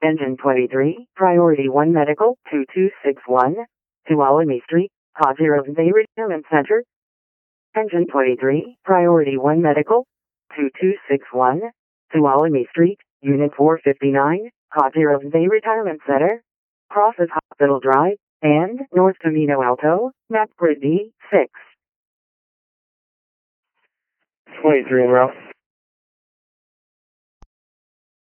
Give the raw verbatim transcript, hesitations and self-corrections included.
Engine twenty-three, Priority one Medical, two two six one, Tuolumne Street, Hazira Bay Retirement Center. Engine twenty-three, Priority one Medical, two two six one, Tuolumne Street, Unit four fifty-nine, Hazira Bay Retirement Center, crosses Hospital Drive, and North Camino Alto, map grid D six. twenty-three en route.